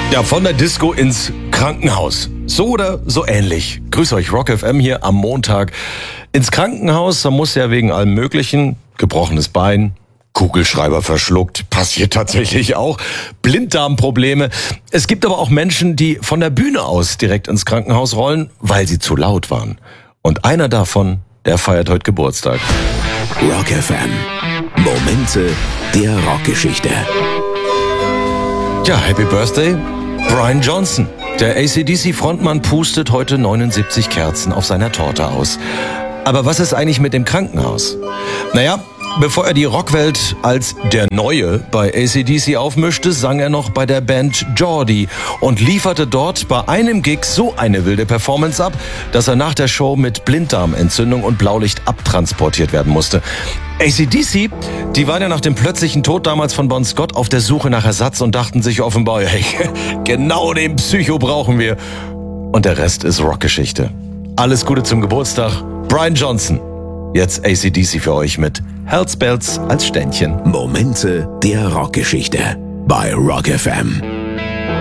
Ja, von der Disco ins Krankenhaus. So oder so ähnlich. Grüß euch, Rock FM hier am Montag. Ins Krankenhaus, da muss ja wegen allem Möglichen, gebrochenes Bein, Kugelschreiber verschluckt, passiert tatsächlich auch, Blinddarmprobleme. Es gibt aber auch Menschen, die von der Bühne aus direkt ins Krankenhaus rollen, weil sie zu laut waren. Und einer davon, der feiert heute Geburtstag. Rock FM. Momente der Rockgeschichte. Ja, Happy Birthday, Brian Johnson. Der AC/DC-Frontmann pustet heute 79 Kerzen auf seiner Torte aus. Aber was ist eigentlich mit dem Krankenhaus? Naja, bevor er die Rockwelt als der Neue bei AC/DC aufmischte, sang er noch bei der Band Geordie und lieferte dort bei einem Gig so eine wilde Performance ab, dass er nach der Show mit Blinddarmentzündung und Blaulicht abtransportiert werden musste. AC/DC, die waren ja nach dem plötzlichen Tod damals von Bon Scott auf der Suche nach Ersatz und dachten sich offenbar, hey, genau den Psycho brauchen wir. Und der Rest ist Rockgeschichte. Alles Gute zum Geburtstag, Brian Johnson. Jetzt AC/DC für euch mit Hells Bells als Ständchen. Momente der Rockgeschichte bei Rock FM.